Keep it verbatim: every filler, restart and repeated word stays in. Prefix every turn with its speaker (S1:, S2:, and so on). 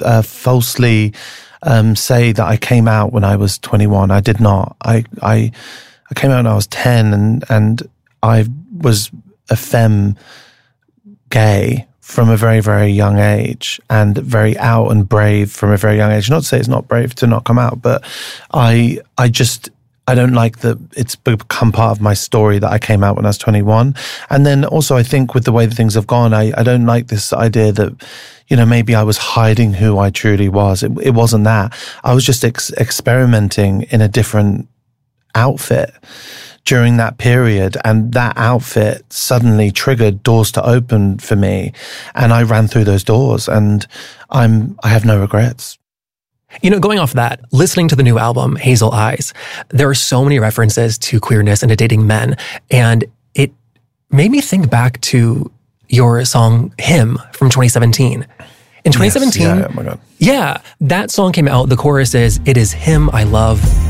S1: uh, falsely um, say that I came out when I was twenty-one. I did not. I I, I came out when I was ten, and and I was a femme gay from a very, very young age, and very out and brave from a very young age. Not to say it's not brave to not come out, but I I just, I don't like that it's become part of my story that I came out when I was twenty-one. And then also I think with the way that things have gone, I, I don't like this idea that, you know, maybe I was hiding who I truly was. It, it wasn't that. I was just ex- experimenting in a different outfit during that period, and that outfit suddenly triggered doors to open for me, and I ran through those doors, and I'm I have no regrets.
S2: You know, going off that, listening to the new album, Hazel Eyes, there are so many references to queerness and to dating men, and it made me think back to your song Him from twenty seventeen. In twenty seventeen,
S1: yes, yeah, oh my God.
S2: yeah, that song came out. The chorus is, "It is him I love,